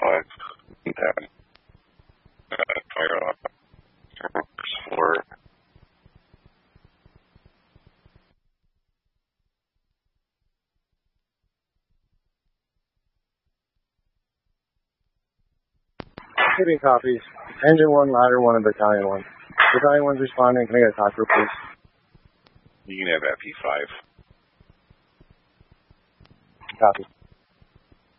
5. And then, fire off first floor. Getting copies. Engine 1, ladder 1, and battalion 1. Battalion 1's responding. Can I get a talk group, please? You can have FE5. Copy.